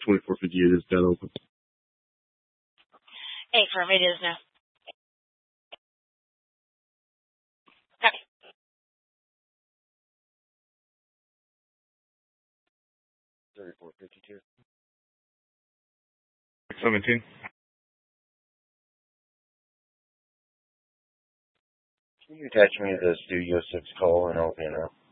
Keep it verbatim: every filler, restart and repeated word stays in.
twenty-four fifty-eight is dead open. Hey, firm, it is now. Copy. thirty-four fifty-two. seventeen. Can you attach me to the Studio six call and I'll be in